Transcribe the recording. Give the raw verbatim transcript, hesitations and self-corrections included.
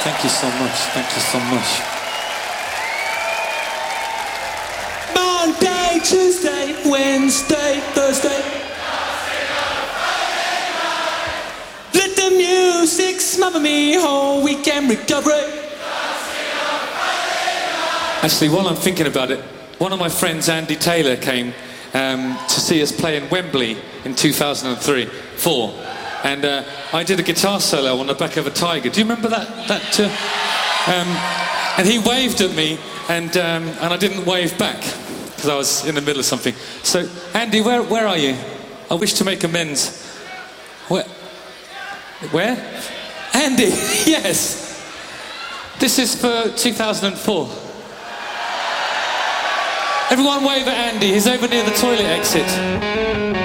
Thank you so much. Thank you so much. Monday, Tuesday, Wednesday, Thursday. Let the music smother me whole weekend recovery. Actually, while I'm thinking about it, one of my friends, Andy Taylor, came um, to see us play in Wembley in two thousand three, four, and uh, I did a guitar solo on the back of a tiger. Do you remember that? That, uh, um, and he waved at me, and um, and I didn't wave back because I was in the middle of something. So, Andy, where where are you? I wish to make amends. Where? Where? Andy, yes. This is for two thousand four. Everyone wave at Andy, he's over near the toilet exit.